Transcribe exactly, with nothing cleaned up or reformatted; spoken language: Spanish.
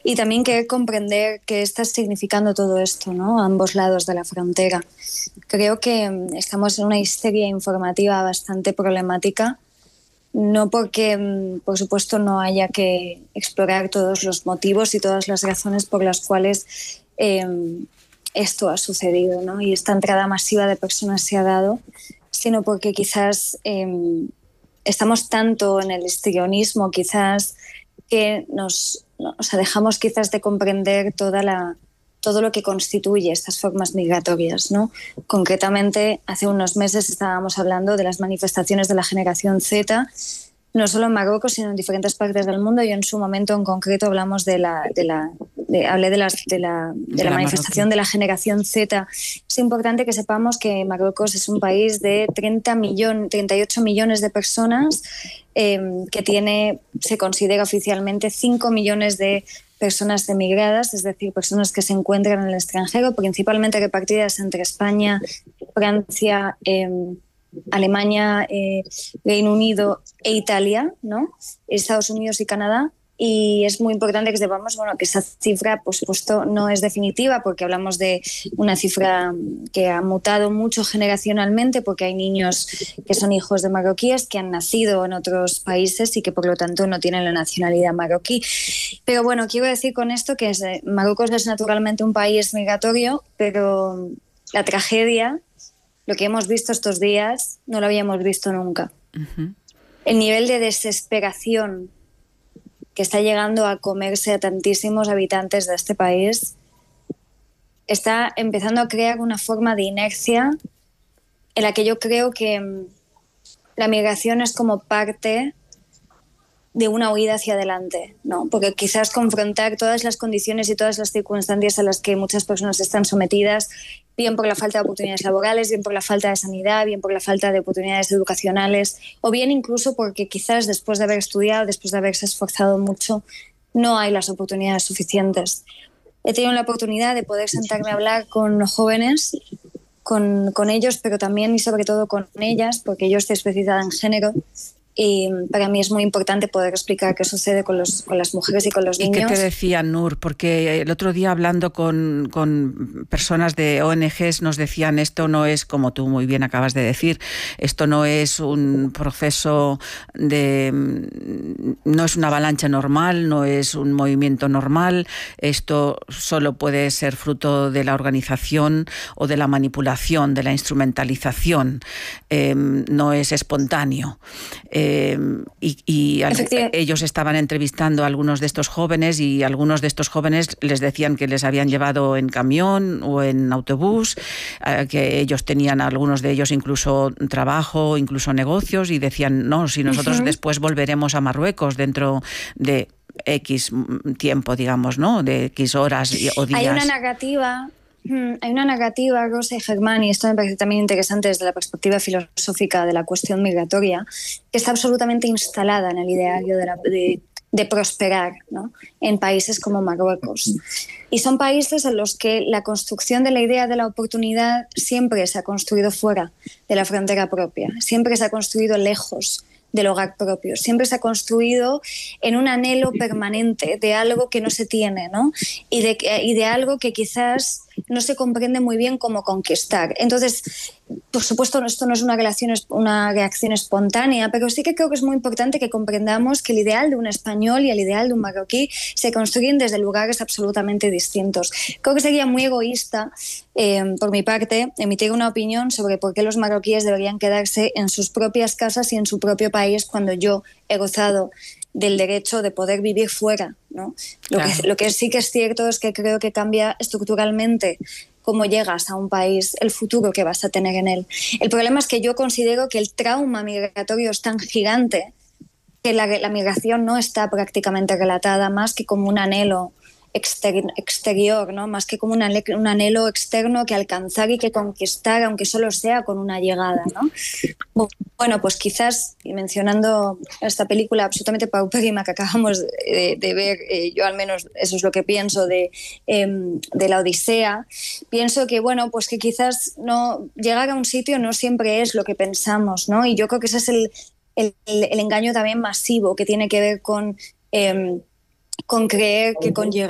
y también querer comprender qué está significando todo esto, ¿no? A ambos lados de la frontera. Creo que mm, estamos en una histeria informativa bastante problemática, no porque, mm, por supuesto, no haya que explorar todos los motivos y todas las razones por las cuales eh, esto ha sucedido, ¿no? Y esta entrada masiva de personas se ha dado, sino porque quizás eh, estamos tanto en el histrionismo, quizás, que nos, no, o sea, dejamos quizás de comprender toda la, todo lo que constituye estas formas migratorias, ¿no? Concretamente, hace unos meses estábamos hablando de las manifestaciones de la generación Z, no solo en Marruecos, sino en diferentes partes del mundo. Yo en su momento en concreto hablamos de la, de la, de, hablé de, las, de la, de de la, la manifestación de la generación Z. Es importante que sepamos que Marruecos es un país de treinta millones, treinta y ocho millones de personas, eh, que tiene, se considera oficialmente cinco millones de personas emigradas, es decir, personas que se encuentran en el extranjero, principalmente repartidas entre España, Francia, eh, Alemania, eh, Reino Unido e Italia, ¿no? Estados Unidos y Canadá. Y es muy importante que sepamos, bueno, que esa cifra, por supuesto, no es definitiva, porque hablamos de una cifra que ha mutado mucho generacionalmente, porque hay niños que son hijos de marroquíes que han nacido en otros países y que por lo tanto no tienen la nacionalidad marroquí. Pero bueno, quiero decir con esto que es, Marruecos es naturalmente un país migratorio, pero la tragedia, lo que hemos visto estos días, no lo habíamos visto nunca. Uh-huh. El nivel de desesperación que está llegando a comerse a tantísimos habitantes de este país está empezando a crear una forma de inercia en la que yo creo que la migración es como parte de una huida hacia adelante, ¿no? Porque quizás confrontar todas las condiciones y todas las circunstancias a las que muchas personas están sometidas, bien por la falta de oportunidades laborales, bien por la falta de sanidad, bien por la falta de oportunidades educacionales, o bien incluso porque quizás después de haber estudiado, después de haberse esforzado mucho, no hay las oportunidades suficientes. He tenido la oportunidad de poder sentarme a hablar con los jóvenes, con, con ellos, pero también y sobre todo con ellas, porque yo estoy especializada en género. Y para mí es muy importante poder explicar qué sucede con, los, con las mujeres y con los niños. ¿Y qué te decían, Nur? Porque el otro día hablando con, con personas de O N Ges nos decían, esto no es, como tú muy bien acabas de decir, esto no es un proceso de... no es una avalancha normal, no es un movimiento normal, esto solo puede ser fruto de la organización o de la manipulación, de la instrumentalización, eh, no es espontáneo. Eh, y y al, ellos estaban entrevistando a algunos de estos jóvenes y algunos de estos jóvenes les decían que les habían llevado en camión o en autobús, eh, que ellos tenían, algunos de ellos incluso trabajo, incluso negocios, y decían, no, si nosotros uh-huh. después volveremos a Marruecos dentro de X tiempo, digamos, ¿no? De X horas o días. Hay una narrativa... Hay una narrativa, Rosa y Germán, y esto me parece también interesante desde la perspectiva filosófica de la cuestión migratoria, que está absolutamente instalada en el ideario de, la, de, de prosperar, ¿no? En países como Marruecos. Y son países en los que la construcción de la idea de la oportunidad siempre se ha construido fuera de la frontera propia, siempre se ha construido lejos del hogar propio, siempre se ha construido en un anhelo permanente de algo que no se tiene, ¿no? Y de, y de algo que quizás no se comprende muy bien cómo conquistar. Entonces, por supuesto, esto no es una, relación, una reacción espontánea, pero sí que creo que es muy importante que comprendamos que el ideal de un español y el ideal de un marroquí se construyen desde lugares absolutamente distintos. Creo que sería muy egoísta, eh, por mi parte, emitir una opinión sobre por qué los marroquíes deberían quedarse en sus propias casas y en su propio país cuando yo he gozado del derecho de poder vivir fuera, ¿no? Lo, claro. que, lo que sí que es cierto es que creo que cambia estructuralmente cómo llegas a un país, el futuro que vas a tener en él. El problema es que yo considero que el trauma migratorio es tan gigante que la, la migración no está prácticamente relatada más que como un anhelo exter, exterior, ¿no? Más que como un anhelo, un anhelo externo que alcanzar y que conquistar, aunque solo sea con una llegada, ¿no? Bueno, pues quizás, y mencionando esta película absolutamente paupérrima que acabamos de, de ver, eh, yo al menos eso es lo que pienso de, eh, de la Odisea, pienso que, bueno, pues que quizás no, llegar a un sitio no siempre es lo que pensamos, ¿no? Y yo creo que ese es el, el, el engaño también masivo que tiene que ver con, eh, con creer que con llegar